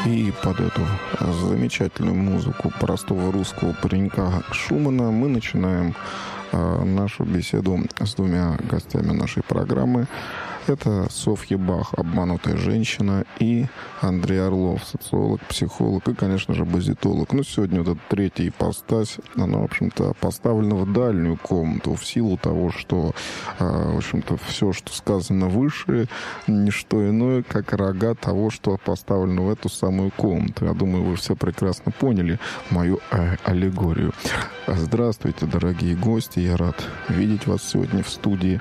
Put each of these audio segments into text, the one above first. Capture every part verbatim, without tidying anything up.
И под эту замечательную музыку простого русского паренька Шумана мы начинаем э, нашу беседу с двумя гостями нашей программы. Это Софья Бах, обманутая женщина, и Андрей Орлов, социолог, психолог и, конечно же, базитолог. Ну, сегодня вот эта третья ипостась, она, в общем-то, поставлена в дальнюю комнату в силу того, что, в общем-то, все, что сказано выше, не что иное, как рога того, что поставлено в эту самую комнату. Я думаю, вы все прекрасно поняли мою э, аллегорию. Здравствуйте, дорогие гости, я рад видеть вас сегодня в студии.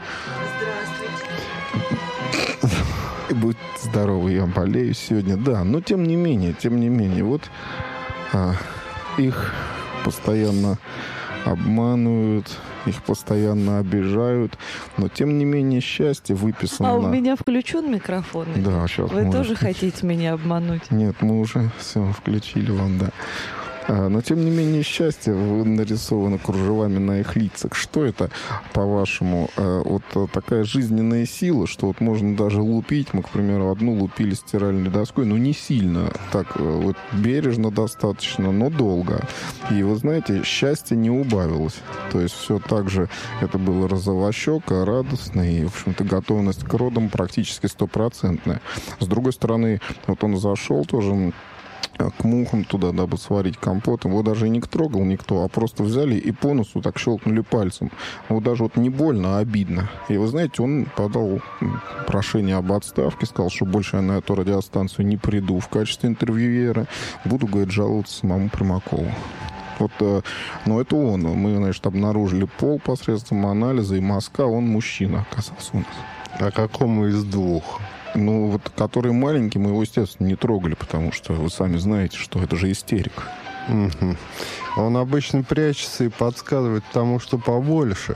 Будь здоровы, я болею сегодня. Да, но тем не менее, тем не менее, вот а, их постоянно обманывают, их постоянно обижают, но тем не менее счастье выписано. А на... у меня включен микрофон? Да, сейчас. Вы может... тоже хотите меня обмануть? Нет, мы уже все включили вам, да. Но, тем не менее, счастье нарисовано кружевами на их лицах. Что это, по-вашему, вот такая жизненная сила, что вот можно даже лупить? Мы, к примеру, одну лупили стиральной доской, но не сильно, так вот бережно достаточно, но долго. И, вы знаете, счастье не убавилось. То есть все так же это было розовощеко, радостно, и, в общем-то, готовность к родам практически стопроцентная. С другой стороны, вот он зашел тоже к мухам туда, дабы сварить компот. Его даже и не трогал никто, а просто взяли и по носу так щелкнули пальцем. Вот даже вот не больно, а обидно. И вы знаете, он подал прошение об отставке, сказал, что больше я на эту радиостанцию не приду в качестве интервьюера. Буду, говорит, жаловаться самому Примакову. Вот, но это он. Мы, значит, обнаружили пол посредством анализа, и мазка, он мужчина оказался у нас. А какому из двух? Ну, вот который маленький, мы его, естественно, не трогали, потому что вы сами знаете, что это же истерик. Угу. Он обычно прячется и подсказывает тому, что побольше.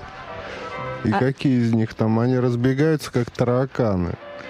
И а... какие из них там? Они разбегаются, как тараканы.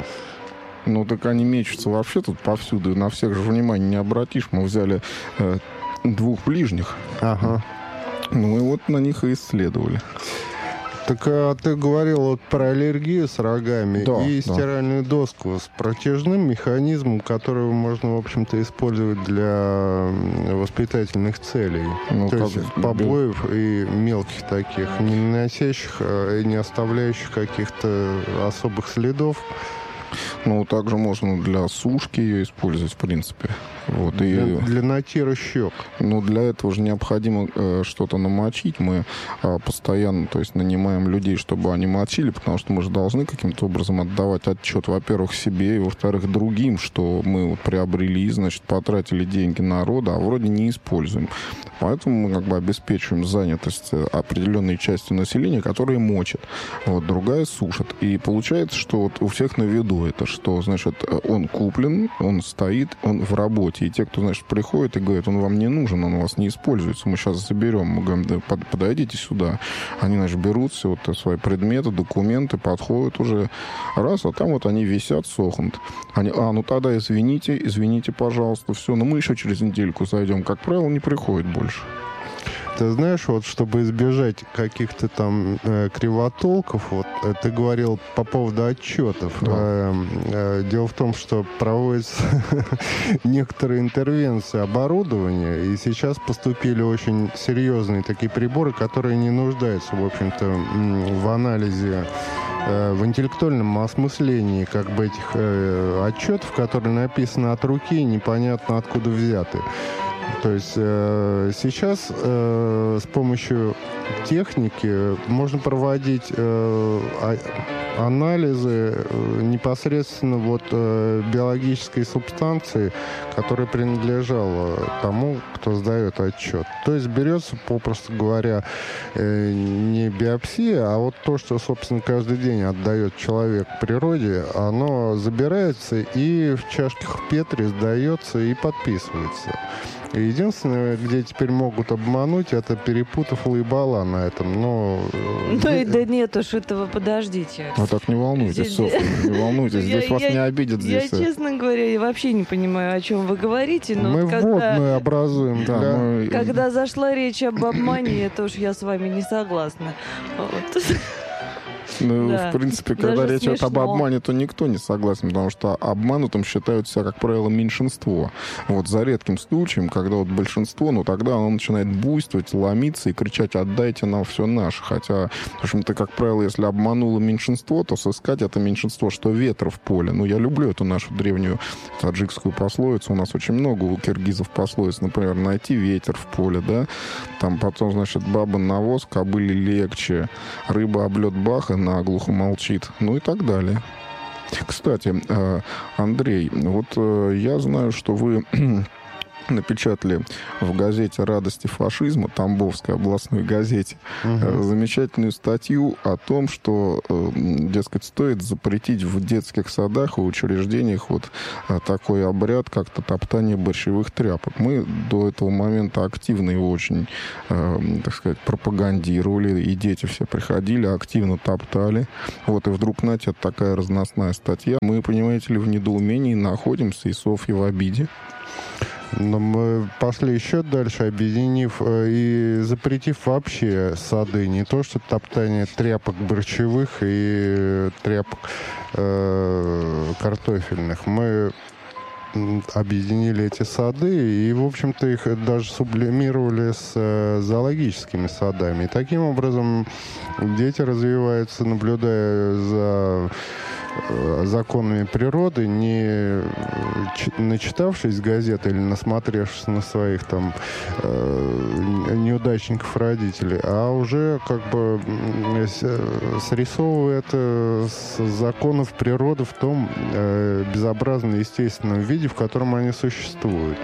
Ну, так они мечутся вообще тут повсюду, и на всех же внимания не обратишь. Мы взяли э, двух ближних. Ага. Ну, и вот на них и исследовали. Так а ты говорил вот про аллергию с рогами, да, и стиральную да. доску с протяжным механизмом, который можно, в общем-то, использовать для воспитательных целей. Ну, то есть побоев и мелких таких, не наносящих и не оставляющих каких-то особых следов. Ну, также можно для сушки ее использовать, в принципе. Вот, для, и, для натира щек. Ну, для этого же необходимо э, что-то намочить. Мы э, постоянно, то есть, нанимаем людей, чтобы они мочили, потому что мы же должны каким-то образом отдавать отчет, во-первых, себе, и, во-вторых, другим, что мы вот приобрели, значит, потратили деньги народа, а вроде не используем. Поэтому мы как бы обеспечиваем занятость определенной части населения, которая мочит, вот, другая сушит. И получается, что вот у всех на виду это, что, значит, он куплен, он стоит, он в работе. И те, кто, значит, приходит и говорит, он вам не нужен, он у вас не используется, мы сейчас заберем. Мы говорим, да, подойдите сюда. Они, значит, берут все вот свои предметы, документы, подходят уже раз, а там вот они висят, сохнут. Они, а, ну тогда извините, извините, пожалуйста, все, но мы еще через недельку зайдем. Как правило, не приходит больше. Ты знаешь, вот чтобы избежать каких-то там э, кривотолков, вот э, ты говорил по поводу отчетов. Да. Э, э, дело в том, что проводятся некоторые интервенции оборудования, и сейчас поступили очень серьезные такие приборы, которые не нуждаются, в общем-то, в анализе, э, в интеллектуальном осмыслении как бы этих э, отчетов, которые написаны от руки, непонятно откуда взяты. То есть э, сейчас э, с помощью техники можно проводить э, а, анализы э, непосредственно вот, э, биологической субстанции, которая принадлежала тому, кто сдает отчет. То есть берется, попросту говоря, э, не биопсия, а вот то, что, собственно, каждый день отдает человек природе, оно забирается и в чашках Петри сдается и подписывается. Единственное, где теперь могут обмануть, это перепутав лейбала на этом. Но... Ну и да нет уж этого, подождите. А так не волнуйтесь, Софья, не волнуйтесь, здесь вас не обидят. Я, честно говоря, вообще не понимаю, о чем вы говорите. Но мы вот когда, вводную образуем. Да, да. Мы... Когда зашла речь об обмане, это уж я с вами не согласна. Вот. Ну, Да. в принципе, когда Даже речь идет об смешно. обмане, то никто не согласен, потому что обманутым считают себя, как правило, меньшинство. Вот за редким случаем, когда вот большинство, ну, тогда оно начинает буйствовать, ломиться и кричать: отдайте нам все наше. Хотя, в общем-то, как правило, если обмануло меньшинство, то сыскать это меньшинство, что ветра в поле. Ну, я люблю эту нашу древнюю таджикскую пословицу. У нас очень много у киргизов пословиц. Например, найти ветер в поле, да? Там потом, значит, баба навоз, кобыле легче, рыба об лед баха, наглухо молчит, ну и так далее. Кстати, Андрей, вот я знаю, что вы напечатали в газете «Радости фашизма», Тамбовской областной газете, Угу. замечательную статью о том, что, дескать, стоит запретить в детских садах и учреждениях вот такой обряд, как топтание борщевых тряпок. Мы до этого момента активно его очень, так сказать, пропагандировали, и дети все приходили, активно топтали. Вот, и вдруг, знаете, такая разносная статья. Мы, понимаете ли, в недоумении находимся, и Софья в обиде. Но мы пошли еще дальше, объединив э, и запретив вообще сады. Не то, что топтание тряпок борщевых и тряпок э, картофельных. Мы объединили эти сады и, в общем-то, их даже сублимировали с э, зоологическими садами. И таким образом дети развиваются, наблюдая за законами природы, не начитавшись газеты или насмотревшись на своих там э, неудачников родителей, а уже как бы срисовывая это с законов природы в том э, безобразном естественном виде, в котором они существуют.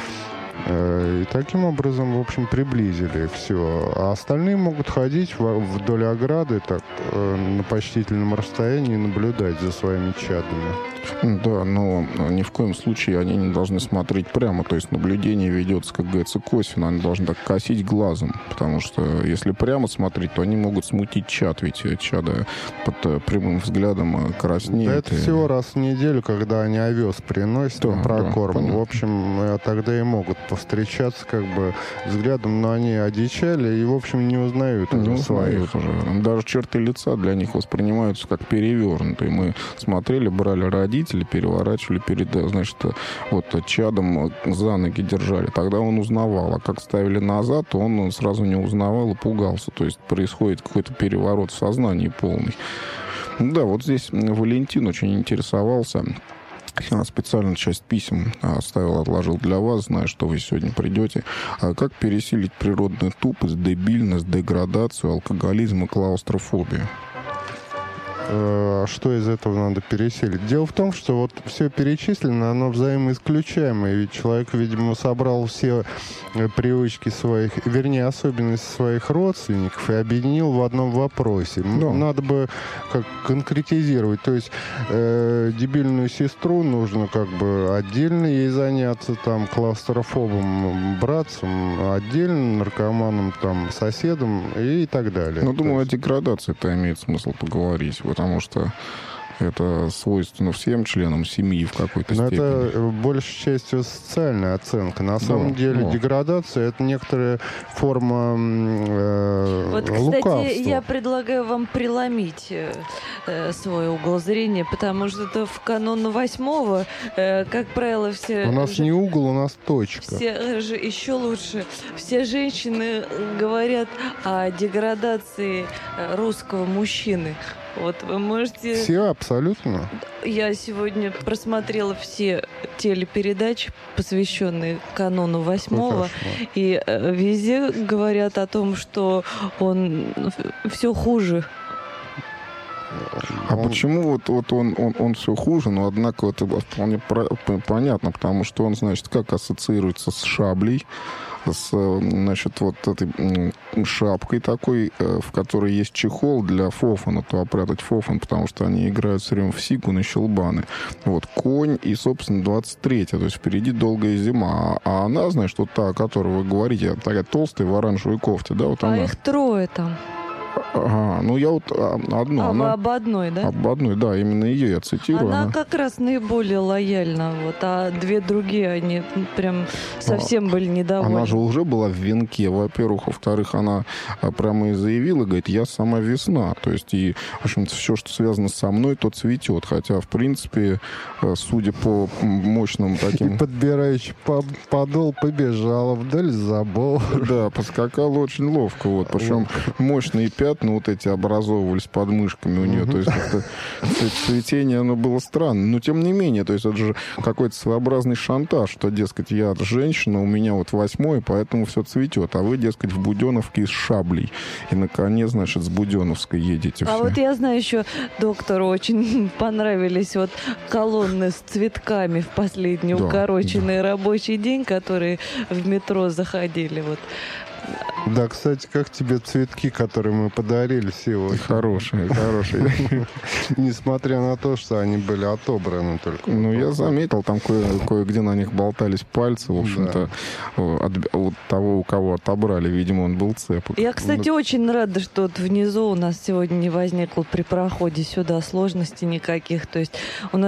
И таким образом, в общем, приблизили все. А остальные могут ходить вдоль ограды так, на почтительном расстоянии и наблюдать за своими чадами. Да, но ни в коем случае они не должны смотреть прямо. То есть наблюдение ведется, как говорится, косвенно. Они должны так косить глазом. Потому что если прямо смотреть, то они могут смутить чад. Ведь чада под прямым взглядом краснеет. Да это и... всего раз в неделю, когда они овес приносят, да, прокорм. Да, в общем, тогда и могут повстречаться как бы взглядом, но они одичали и, в общем, не узнают не уже узнают своих. уже. Даже черты лица для них воспринимаются как перевернутые. Мы смотрели, брали родителей, переворачивали перед, значит, вот чадом за ноги держали. Тогда он узнавал. А как ставили назад, то он сразу не узнавал и пугался. То есть происходит какой-то переворот в сознании полный. Да, вот здесь Валентин очень интересовался. Я специально часть писем оставил, отложил для вас, зная, что вы сегодня придете. Как пересилить природный тупость, дебильность, деградацию, алкоголизм и клаустрофобию? Что из этого надо переселить? Дело в том, что вот все перечислено, оно взаимоисключаемое. Ведь человек, видимо, собрал все привычки своих, вернее, особенности своих родственников и объединил в одном вопросе. Да. Надо бы как конкретизировать. То есть э, дебильную сестру нужно как бы отдельно ей заняться, там, клаустрофобом, братцем, отдельно, наркоманом, там, соседом и так далее. Ну, думаю, есть... о деградации-то имеет смысл поговорить, потому что это свойственно всем членам семьи в какой-то Но степени. это большей частью социальная оценка. На самом да, деле да. деградация — это некоторая форма э, Вот, кстати, лукавства. я предлагаю вам преломить э, свой угол зрения, потому что это в канун восьмого, э, как правило, все... У нас же, не угол, у нас точка. Все же еще лучше. Все женщины говорят о деградации русского мужчины. Вот вы можете... Все абсолютно. Я сегодня просмотрела все телепередачи, посвященные кануну восьмого, и э, везде говорят о том, что он все хуже. А он... почему вот, вот он, он, он все хуже, но однако это вполне про- понятно, потому что он, значит, как ассоциируется с шаблей, с, значит, вот этой шапкой такой, в которой есть чехол для фофана, то опрятать фофан, потому что они играют все время в сигун и щелбаны. Вот, конь и, собственно, двадцать третья, то есть впереди долгая зима. А она, значит, вот та, о которой вы говорите, такая толстая в оранжевой кофте, да, вот А она. их трое там. Ага, ну я вот а, одну. А, она... об одной, да? Об одной, да, именно ее я цитирую. Она, она... как раз наиболее лояльна, вот, а две другие, они прям совсем а, были недовольны. Она же уже была в венке, во-первых. Во-вторых, она прямо и заявила, говорит, я сама весна. То есть, и, в общем-то, все, что связано со мной, то цветет. Хотя, в принципе, судя по мощным таким... И подбирающий подол побежала вдоль забора. Да, поскакала очень ловко. Вот. Причем мощные пятна вот эти образовывались под мышками у нее. То есть, это цветение, оно было странно. Но, тем не менее, то есть, это же какой-то своеобразный шантаж, что, дескать, я женщина, у меня вот восьмой, поэтому все цветет. А вы, дескать, в Буденновке с шаблей. И на коне, значит, с Буденновской едете. А все. вот я знаю, еще доктору очень понравились вот колонны с цветками в последний да, укороченный да. рабочий день, которые в метро заходили. Вот. Да, кстати, как тебе цветки, которые мы подарили сегодня? Хорошие, хорошие. Несмотря на то, что они были отобраны только. Ну, я заметил, там кое- кое-где на них болтались пальцы, в общем-то, от, от того, у кого отобрали, видимо, он был цепок. Я, кстати, очень рада, что вот внизу у нас сегодня не возникло при проходе сюда сложностей никаких. То есть у нас